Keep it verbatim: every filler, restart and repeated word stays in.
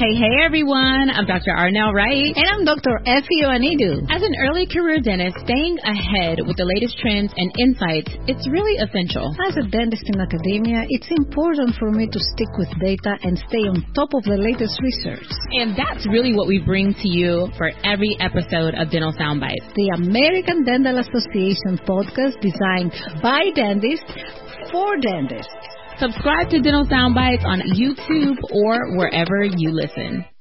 Hey, hey, everyone. I'm Doctor Arnell Wright. And I'm Doctor Effie Ioannidou. As an early career dentist, staying ahead with the latest trends and insights, it's really essential. As a dentist in academia, it's important for me to stick with data and stay on top of the latest research. And that's really what we bring to you for every episode of Dental Soundbites. The American Dental Association podcast designed by dentists for dentists. Subscribe to Dental Soundbites on YouTube or wherever you listen.